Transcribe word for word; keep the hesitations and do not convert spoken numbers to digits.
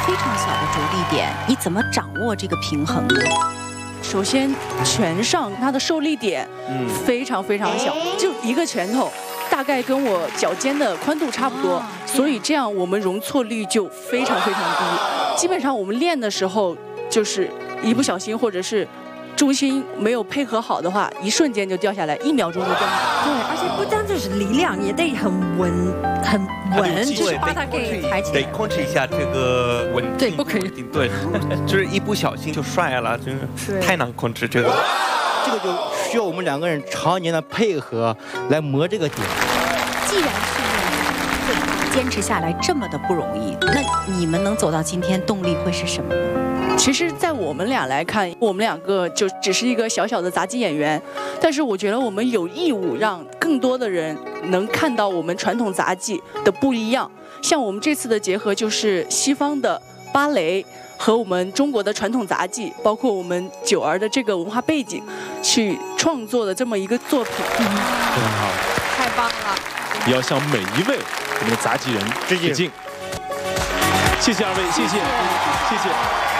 非常小的着力点，你怎么掌握这个平衡呢？ 首先，拳上它的受力点非常非常小，就一个拳头，大概跟我脚尖的宽度差不多，所以这样我们容错率就非常非常低。基本上我们练的时候，就是一不小心或者是重心没有配合好的话，一瞬间就掉下来，一秒钟就掉下来。 对，而且不单只是力量，也得很稳，很稳，就是把它给抬起来。 得控制一下这个稳定， 对，不可以。 对，就是一不小心就摔了，真是太难控制这个。 这个就需要我们两个人常年的配合来磨这个点。 既然训练会坚持下来这么的不容易，那你们能走到今天，动力会是什么呢？ 其实，在我们俩来看，我们两个就只是一个小小的杂技演员，但是我觉得我们有义务让更多的人能看到我们传统杂技的不一样。像我们这次的结合，就是西方的芭蕾和我们中国的传统杂技，包括我们九儿的这个文化背景，去创作的这么一个作品。 非常好， 太棒了！ 也要向每一位我们的杂技人致敬。谢谢二位，谢谢，谢谢。